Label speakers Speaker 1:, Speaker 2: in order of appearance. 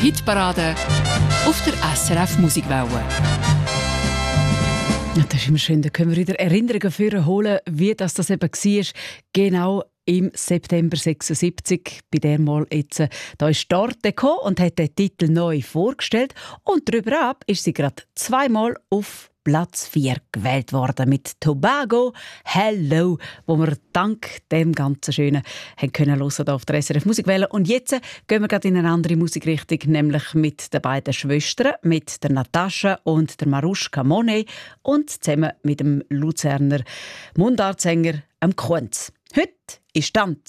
Speaker 1: Hitparade auf der SRF Musikwelle.
Speaker 2: Ja, das ist immer schön, da können wir wieder Erinnerungen für holen, wie das eben war. Genau im September 76, bei der mal jetzt, da ist Dorte gekommen und hat den Titel neu vorgestellt. Und darüber ab ist sie gerade zweimal auf Platz 4 gewählt worden mit Tobago «Hello», wo wir dank dem ganzen Schönen haben können hören auf der SRF Musikwelle. Und jetzt gehen wir gerade in eine andere Musikrichtung, nämlich mit den beiden Schwestern, mit der Natascha und der Maruschka Monet und zusammen mit dem Luzerner Mundartsänger Kunz. Heute ist Tanz.